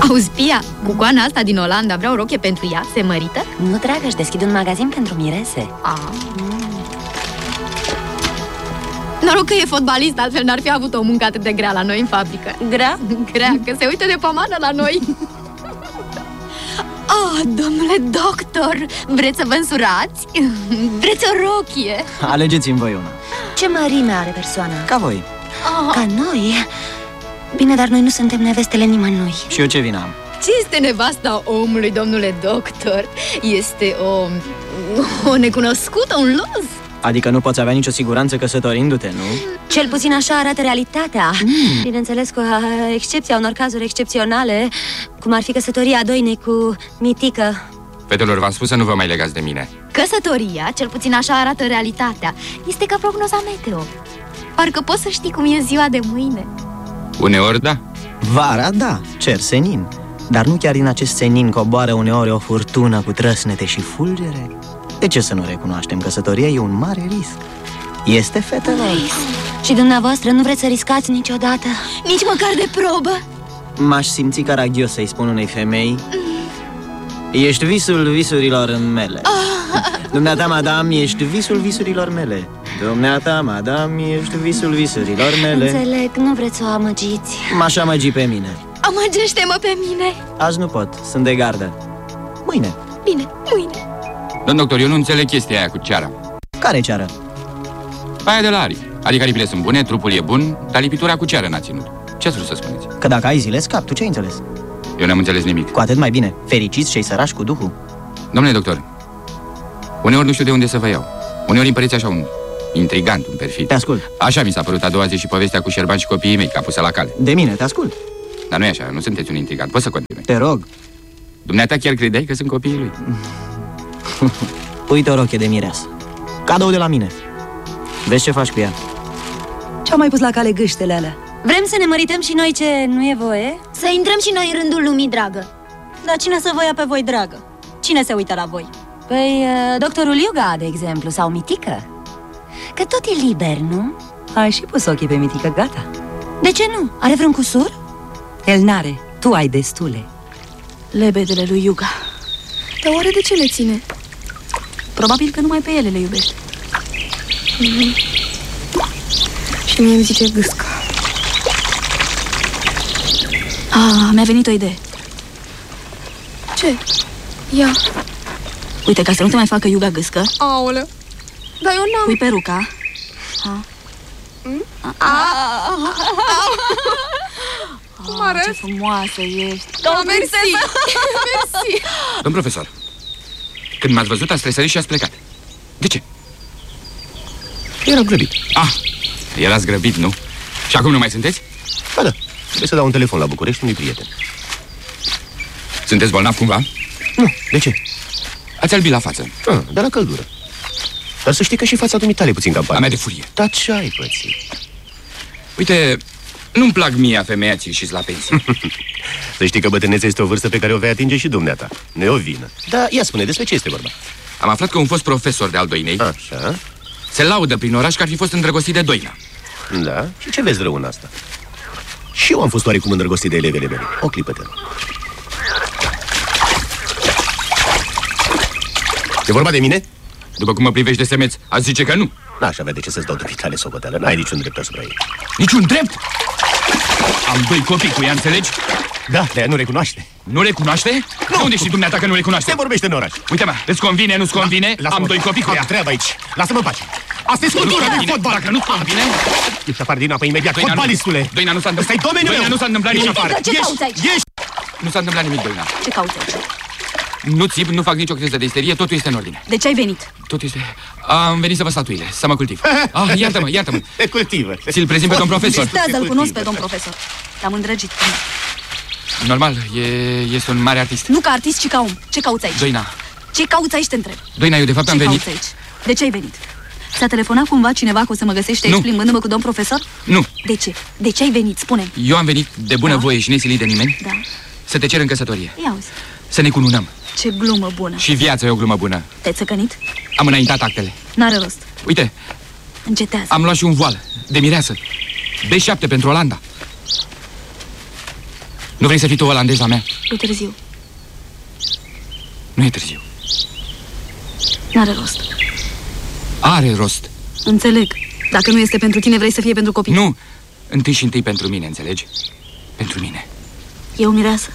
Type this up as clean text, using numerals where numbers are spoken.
Auzi, Pia, cu coana asta din Olanda vreau rochie pentru ea, se mărită? Nu, dragă, își deschid un magazin pentru mirese. Noroc că e fotbalist, altfel n-ar fi avut o muncă atât de grea la noi în fabrică. Grea? Grea, că se uită de pomană la noi. Domnule doctor, vreți să vă însurați? Vreți o rochie? Alegeți-mi voi una. Ce mărime are persoana? Ca voi. Ca noi? Bine, dar noi nu suntem nevestele nimănui. Și eu ce vină am? Ce este nevasta omului, domnule doctor? Este o necunoscută, un los. Adică nu poți avea nicio siguranță căsătorindu-te, nu? Cel puțin așa arată realitatea. Bineînțeles, cu excepția unor cazuri excepționale, cum ar fi căsătoria Doinei cu Mitică. Fetelor, v-am spus să nu vă mai legați de mine. Căsătoria, cel puțin așa arată realitatea, este ca prognoza meteo. Parcă poți să știi cum e ziua de mâine. Uneori, da. Vara, da, cer senin. Dar nu chiar din acest senin coboară uneori o furtună cu trăsnete și fulgere? De ce să nu recunoaștem? Căsătoria e un mare risc. Este, fetelor? Și dumneavoastră nu vreți să riscați niciodată? Nici măcar de probă? M-aș simți caragios să-i spun unei femei: ești visul visurilor mele. Dumneata, madame, ești visul visurilor mele. Dumneata, madame, ești visul visurilor mele. Înțeleg, nu vreți să o amăgiți. M-aș amăgi pe mine. Amăgește-mă pe mine. Azi nu pot, sunt de gardă. Mâine. Bine, mâine. Domn doctor, eu nu înțeleg chestia aia cu ceara. Care ceară? Aia de la aripi. Adică aripile sunt bune, trupul e bun, dar lipitura cu ceară n-a ținut. Ce ați vrut să spuneți? Că dacă ai zile, scap. Tu ce ai înțeles? Eu n-am înțeles nimic. Cu atât mai bine. Fericiți și-ai sărași cu duhul. Domnule doctor, uneori nu știu de unde să vă iau. Uneori îmi păreți așa un intrigant, un perfid. Te ascult. Așa mi s-a părut a doua zi și povestea cu Șerban și copiii mei, ca pusă la cale. De mine, te ascult. Dar nu e așa, nu sunteți un intrigant. Poți să continui. Te rog. Dumneata chiar credeai că sunt copiii lui? Uite o rochie de mireasă. Cadou de la mine. Vezi ce faci cu ea. Ce-au mai pus la cale gâștele alea? Vrem să ne mărităm și noi ce nu e voie? Să intrăm și noi în rândul lumii, dragă. Dar cine să vă ia pe voi, dragă? Cine se uită la voi? Păi, doctorul Iuga, de exemplu, sau Mitică. Că tot e liber, nu? Ai și pus ochii pe Mitică, gata. De ce nu? Are vreun cusur? El n-are, tu ai destule. Lebedele lui Iuga. Dar oare de ce le ține? Probabil că numai pe ele le iubește. Și mie îmi zice gâscă. Mi-a venit o idee. Ce? Ia. Uite, ca să nu te mai facă Iuga gâscă. Aoleu. Dar eu n-am... Pui peruca. Cum arăți? Ce frumoasă ești. Mersi. Mersi. Domn profesor, când m-ați văzut, ați tresărit și ați plecat. De ce? Eram grăbit. Erați grăbit, nu? Și acum nu mai sunteți? Ba da, trebuie să dau un telefon la București unui prieten. Sunteți bolnav cumva? Nu, de ce? Ați albit la față. De la căldură. Dar să știi că și fața dumitale e puțin cam A mea de furie. Dar ce ai pățit? Uite, nu-mi plac mie femeiații și la pensie. Să știi că bătrânețea este o vârstă pe care o vei atinge și dumneata. Nu e o vină. Dar ia spune, despre ce este vorba? Am aflat că un fost profesor de al Doinei Așa. se laudă prin oraș că ar fi fost îndrăgostit de Doina. Da? Și ce vezi rău în asta? Și eu am fost oarecum îndrăgostit de elevele mele. O clipă, te rog. E vorba de mine? După cum mă privești de semeț, ați zice că nu. N-aș avea de ce să-ți dau dumitale socoteală. N-ai niciun drept asupra ei. Niciun drept? Am doi copii cu ea, înțelegi? Da, de ea nu recunoaște. Nu le cunoaște? Nu. Unde știi dumneata că nu le cunoaște? Se vorbește în oraș. Uite-mă, îți convine, nu-ți convine? Am doi copii cu ea. Am treabă aici. Lasă-mă în pace. Asta e sculptură de fotbal. Dacă nu-ți convine... Ieși afară din apă imediat, fotbalistule. Doina, nu s-a întâmplat. Ăsta-i domeniul meu. Doina, nu s-a întâmplat nimic. Ce cauți aici? Nu s-a întâmplat nimic, Doina. Ce cauți aici? Nu țip, nu fac nicio criză de isterie, totul este în ordine. De ce ai venit? Totul este... Am venit să vă sfătuile, să mă cultiv. Iartă-mă, iartă-mă. Te cultivă. Ți-l prezint pe domn profesor. Vistează-l cunosc pe domn profesor. Te-am îndrăgit. Normal, este un mare artist. Nu ca artist, ci ca om. Ce cauți aici? Doina. Ce cauți aici, te întreb? Doina, eu de fapt am venit... Ce cauți aici? De ce ai venit? S-a telefonat cumva cineva că o să mă găsește aici plimbându-mă cu domn profesor? Nu. De ce? De ce ai venit? Spune-mi. Eu am venit de bunăvoie și nesilit de nimeni. Da. Să te cer în căsătorie. Ia uzi. Să ne cununăm. Ce glumă bună. Și viața e o glumă bună. Te-ai țăcănit? Am înaintat actele. N-are rost. Uite, Încetează. am luat și un voal de mireasă. B7 pentru Olanda. Nu vrei să fii tu olandeza mea? E târziu. Nu e târziu. N-are rost. Are rost. Înțeleg. Dacă nu este pentru tine, vrei să fie pentru copii. Nu. Întâi și întâi pentru mine, înțelegi? Pentru mine. Eu, mireasă.